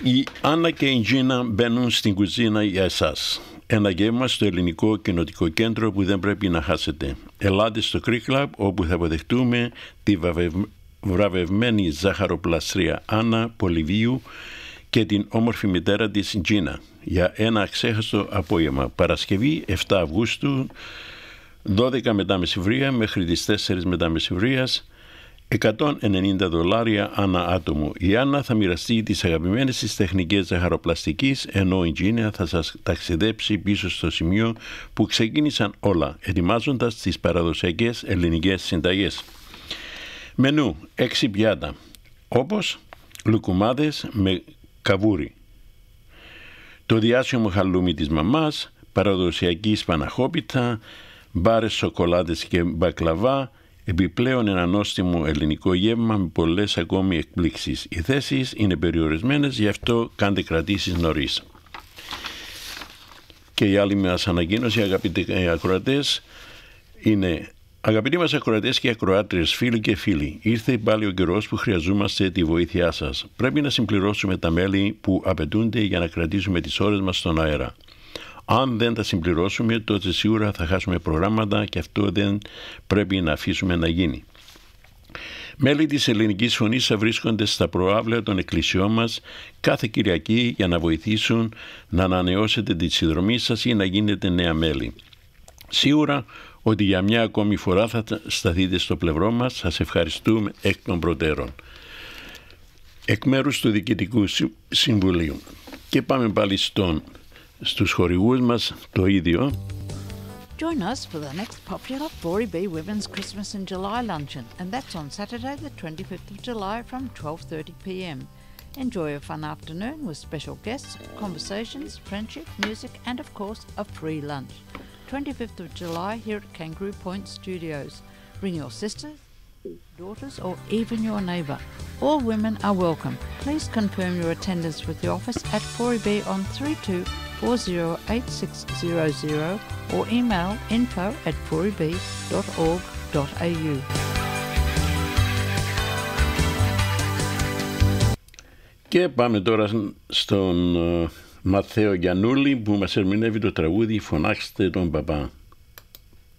Η Άννα και η Τζίνα μπαίνουν στην κουζίνα για εσάς. Ένα γεύμα στο ελληνικό κοινοτικό κέντρο που δεν πρέπει να χάσετε. Ελάτε στο Creek Club, όπου θα αποδεχτούμε τη βραβευμένη ζάχαροπλαστρία Άννα Πολυβίου και την όμορφη μητέρα της Τζίνα για ένα αξέχαστο απόγευμα. Παρασκευή 7 Αυγούστου, 12 μετά μεσημβρία μέχρι τις 4 μετά μεσημβρίας, $190 ανά άτομο. Η Άννα θα μοιραστεί τις αγαπημένες της τεχνικές ζαχαροπλαστικής, ενώ η Τζίνα θα σας ταξιδέψει πίσω στο σημείο που ξεκίνησαν όλα, ετοιμάζοντας τις παραδοσιακές ελληνικές συνταγές. Μενού 6 πιάτα, όπως λουκουμάδες με καβούρι, το διάσημο χαλούμι της μαμάς, παραδοσιακή σπαναχόπιτα, μπάρες σοκολάτες και μπακλαβά, επιπλέον ένα νόστιμο ελληνικό γεύμα με πολλές ακόμη εκπλήξεις. Οι θέσεις είναι περιορισμένες, γι' αυτό κάντε κρατήσεις νωρίς. Και η άλλη μας ανακοίνωση, αγαπητοί ακροατές, είναι: αγαπητοί μας ακροατές και ακροάτριες, φίλοι και φίλοι, ήρθε πάλι ο καιρός που χρειαζόμαστε τη βοήθειά σας. Πρέπει να συμπληρώσουμε τα μέλη που απαιτούνται για να κρατήσουμε τις ώρες μας στον αέρα. Αν δεν τα συμπληρώσουμε, τότε σίγουρα θα χάσουμε προγράμματα και αυτό δεν πρέπει να αφήσουμε να γίνει. Μέλη της Ελληνικής Φωνής θα βρίσκονται στα προάβλια των εκκλησιών μας κάθε Κυριακή για να βοηθήσουν να ανανεώσετε τη συνδρομή σας ή να γίνετε νέα μέλη. Σίγουρα ότι για μια ακόμη φορά θα σταθείτε στο πλευρό μας. Σας ευχαριστούμε εκ των προτέρων. Εκ μέρους του Διοικητικού Συμβουλίου. Και πάμε πάλι στους χορηγούς μας το ίδιο. Join us for the next popular 4EB Women's Christmas in July luncheon, and that's on Saturday the 25th of July from 12:30 p.m. Enjoy a fun afternoon with special guests, conversations, friendship, music, and of course a free lunch. 25th of July here at Kangaroo Point Studios. Bring your sisters, daughters, or even your neighbour. All women are welcome. Please confirm your attendance with the office at 4EB on 32408600 or email info@4eb.org.au. Και πάμε τώρα στον Μαθαίο Γιαννούλη που μας ερμηνεύει το τραγούδι «Φωνάξτε τον παπά».